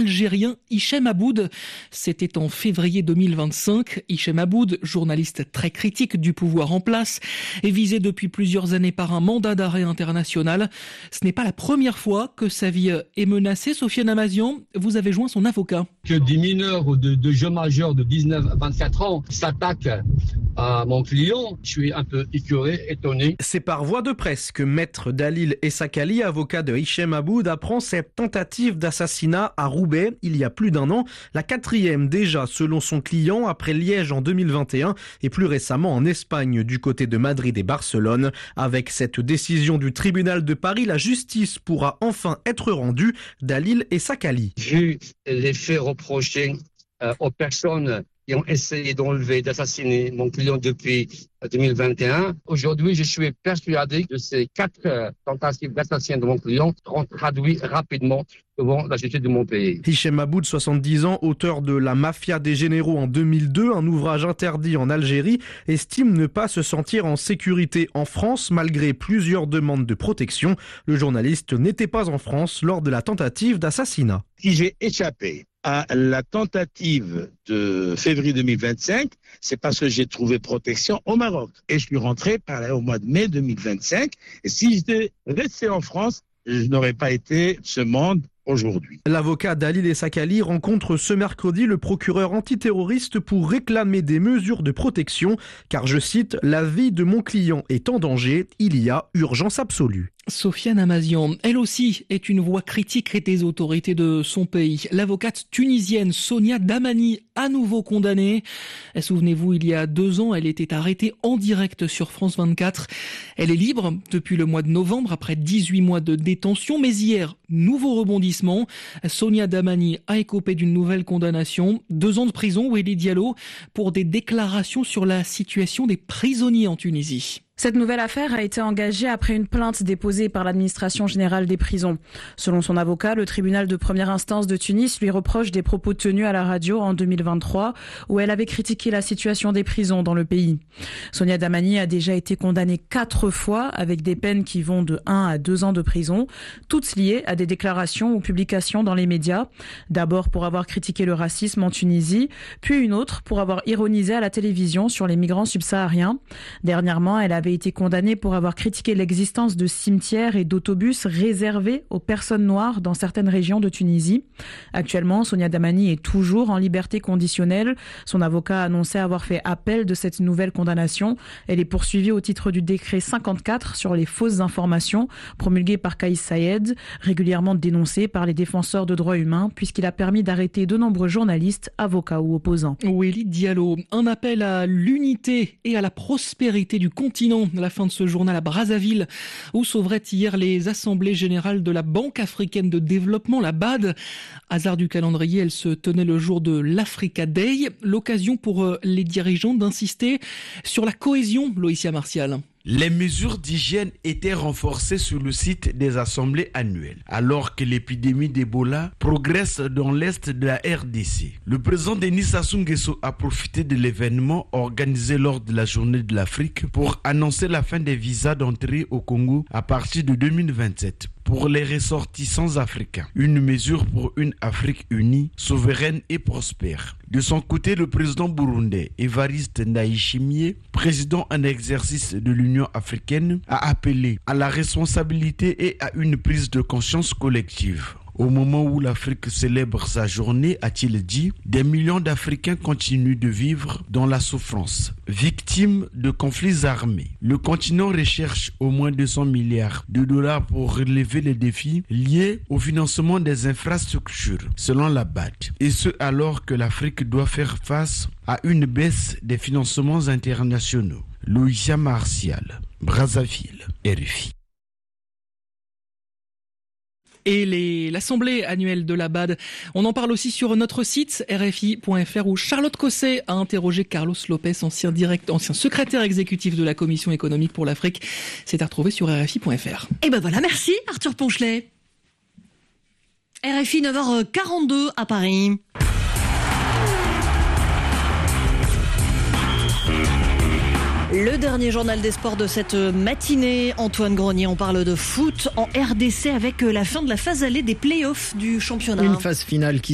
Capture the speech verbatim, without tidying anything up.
algérien Hichem Aboud. C'était en février deux mille vingt-cinq. Hichem Aboud, journaliste très critique du pouvoir en place, est visé depuis plusieurs années par un mandat d'arrêt international. Ce n'est pas la première fois que sa vie est menacée. Sofiane Amazian, vous avez joint son avocat. Que des mineurs ou de, de jeunes majeurs de dix-neuf à vingt-quatre ans s'attaquent à mon client, je suis un peu écœuré, étonné. C'est par voie de presse que Maître Dalil Essakali, avocat de Hichem Aboud, apprend cette tentative d'assassinat à Roubaix il y a plus d'un an. La quatrième déjà selon son client après Liège en deux mille vingt et un et plus récemment en Espagne du côté de Madrid et Barcelone. Avec cette décision du tribunal de Paris, la justice pourra enfin être rendue. Dalil Essakali. Vu les faits reprochés euh, aux personnes qui ont essayé d'enlever, d'assassiner mon client depuis deux mille vingt et un. Aujourd'hui, je suis persuadé que ces quatre euh, tentatives d'assassinat de mon client seront traduites rapidement devant la justice de mon pays. Hichem Aboud, soixante-dix ans, auteur de La Mafia des généraux en deux mille deux, un ouvrage interdit en Algérie, estime ne pas se sentir en sécurité en France malgré plusieurs demandes de protection. Le journaliste n'était pas en France lors de la tentative d'assassinat. Si j'ai échappé à la tentative de février deux mille vingt-cinq, c'est parce que j'ai trouvé protection au Maroc. Et je suis rentré par là au mois de mai deux mille vingt-cinq. Et si j'étais resté en France, je n'aurais pas été ce monde aujourd'hui. L'avocat Dalil Essakali rencontre ce mercredi le procureur antiterroriste pour réclamer des mesures de protection, car je cite, « La vie de mon client est en danger, il y a urgence absolue ». Sofiane Amazian, elle aussi, est une voix critique des autorités de son pays. L'avocate tunisienne Sonia Damani, à nouveau condamnée. Souvenez-vous, il y a deux ans, elle était arrêtée en direct sur France vingt-quatre. Elle est libre depuis le mois de novembre, après dix-huit mois de détention. Mais hier, nouveau rebondissement. Sonia Damani a écopé d'une nouvelle condamnation. Deux ans de prison, Wely Diallo, pour des déclarations sur la situation des prisonniers en Tunisie. Cette nouvelle affaire a été engagée après une plainte déposée par l'administration générale des prisons. Selon son avocat, le tribunal de première instance de Tunis lui reproche des propos tenus à la radio en deux mille vingt-trois, où elle avait critiqué la situation des prisons dans le pays. Sonia Damani a déjà été condamnée quatre fois avec des peines qui vont de un à deux ans de prison, toutes liées à des déclarations ou publications dans les médias. D'abord pour avoir critiqué le racisme en Tunisie, puis une autre pour avoir ironisé à la télévision sur les migrants subsahariens. Dernièrement, elle avait été condamnée pour avoir critiqué l'existence de cimetières et d'autobus réservés aux personnes noires dans certaines régions de Tunisie. Actuellement, Sonia Damani est toujours en liberté conditionnelle. Son avocat a annoncé avoir fait appel de cette nouvelle condamnation. Elle est poursuivie au titre du décret cinquante-quatre sur les fausses informations promulgué par Kais Saied, régulièrement dénoncé par les défenseurs de droits humains puisqu'il a permis d'arrêter de nombreux journalistes, avocats ou opposants. Wely Diallo, un appel à l'unité et à la prospérité du continent. La fin de ce journal à Brazzaville, où s'ouvraient hier les assemblées générales de la Banque africaine de développement, la B A D. Hasard du calendrier, elle se tenait le jour de l'Africa Day. L'occasion pour les dirigeants d'insister sur la cohésion, Loïcia Martial. Les mesures d'hygiène étaient renforcées sur le site des assemblées annuelles, alors que l'épidémie d'Ebola progresse dans l'est de la R D C. Le président Denis Sassou Nguesso a profité de l'événement organisé lors de la Journée de l'Afrique pour annoncer la fin des visas d'entrée au Congo à partir de deux mille vingt-sept. Pour les ressortissants africains, une mesure pour une Afrique unie, souveraine et prospère. De son côté, le président burundais Évariste Ndayishimiye, président en exercice de l'Union africaine, a appelé à la responsabilité et à une prise de conscience collective. Au moment où l'Afrique célèbre sa journée, a-t-il dit, des millions d'Africains continuent de vivre dans la souffrance, victimes de conflits armés. Le continent recherche au moins deux cents milliards de dollars pour relever les défis liés au financement des infrastructures, selon la B A D. Et ce alors que l'Afrique doit faire face à une baisse des financements internationaux. Loïcia Martial, Brazzaville, R F I. Et les, l'assemblée annuelle de la B A D. On en parle aussi sur notre site R F I point F R où Charlotte Cosset a interrogé Carlos Lopez, ancien direct, ancien secrétaire exécutif de la Commission économique pour l'Afrique. C'est à retrouver sur R F I point F R. Et ben voilà, merci Arthur Ponchelet. R F I neuf heures quarante-deux à Paris. Le dernier journal des sports de cette matinée. Antoine Grenier, on parle de foot en R D C avec la fin de la phase allée des playoffs du championnat. Une phase finale qui